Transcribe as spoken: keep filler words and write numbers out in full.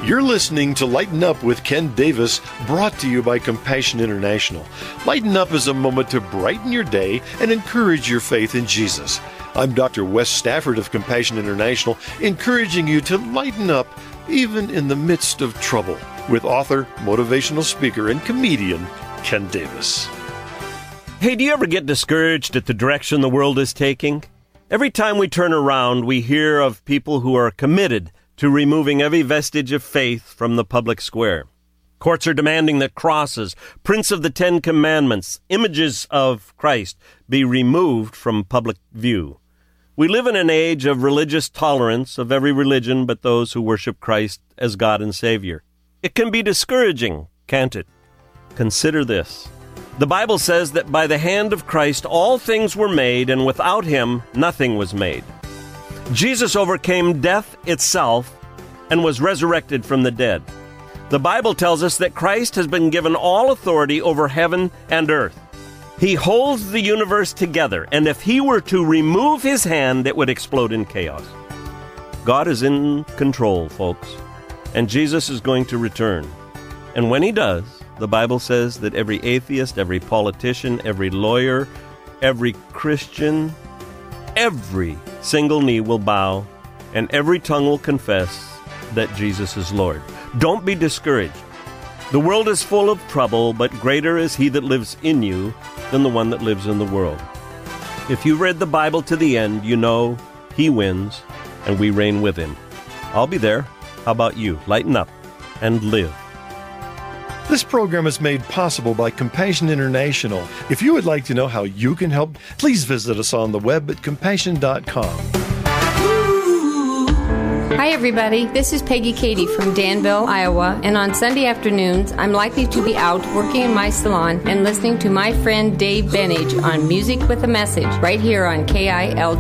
You're listening to Lighten Up with Ken Davis, brought to you by Compassion International. Lighten Up is a moment to brighten your day and encourage your faith in Jesus. I'm Doctor Wes Stafford of Compassion International, encouraging you to lighten up even in the midst of trouble, with author, motivational speaker, and comedian Ken Davis. Hey, do you ever get discouraged at the direction the world is taking? Every time we turn around, we hear of people who are committed to removing every vestige of faith from the public square. Courts are demanding that crosses, prints of the Ten Commandments, images of Christ be removed from public view. We live in an age of religious tolerance of every religion but those who worship Christ as God and Savior. It can be discouraging, can't it? Consider this. The Bible says that by the hand of Christ all things were made, and without him nothing was made. Jesus overcame death itself and was resurrected from the dead. The Bible tells us that Christ has been given all authority over heaven and earth. He holds the universe together, and if he were to remove his hand, it would explode in chaos. God is in control, folks, and Jesus is going to return. And when he does, the Bible says that every atheist, every politician, every lawyer, every Christian, every single knee will bow, and every tongue will confess that Jesus is Lord. Don't be discouraged. The world is full of trouble, but greater is he that lives in you than the one that lives in the world. If you read the Bible to the end, you know he wins, and we reign with him. I'll be there. How about you? Lighten up and live. This program is made possible by Compassion International. If you would like to know how you can help, please visit us on the web at compassion dot com. Hi, everybody. This is Peggy Katie from Danville, Iowa, and on Sunday afternoons, I'm likely to be out working in my salon and listening to my friend Dave Benage on Music with a Message right here on K I L